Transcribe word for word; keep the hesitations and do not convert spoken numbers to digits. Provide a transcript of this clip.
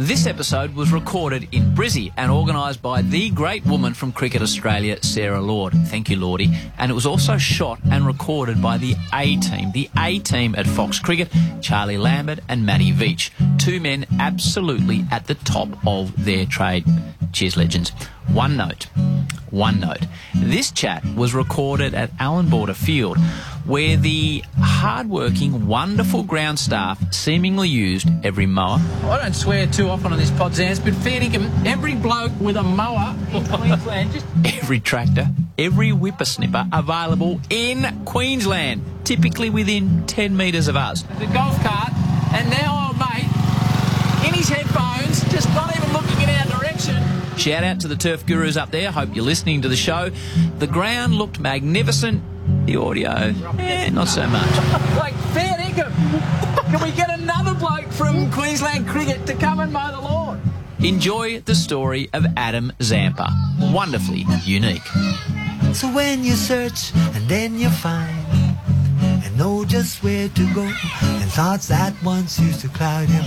This episode was recorded in Brizzy and organised by the great woman from Cricket Australia, Sarah Lord. Thank you, Lordy. And it was also shot and recorded by the A-Team, the A-Team at Fox Cricket, Charlie Lambert and Matty Veach. Two men absolutely at the top of their trade. Cheers, legends. One note. One note. This chat was recorded at Allan Border Field, where the hard-working, wonderful ground staff seemingly used every mower. I don't swear too often on this Podzans, but fair dinkum, every bloke with a mower in Queensland just... Every tractor, every whippersnipper available in Queensland, typically within ten metres of us. The golf cart, and now old mate, in his headphones, just not even looking in our direction. Shout out to the turf gurus up there. Hope you're listening to the show. The ground looked magnificent. The audio, eh, not so much. Like, fair dinkum, can we get another bloke from Queensland Cricket to come and mow the lawn? Enjoy the story of Adam Zampa. Wonderfully unique. So when you search and then you find and know just where to go, and thoughts that once used to cloud your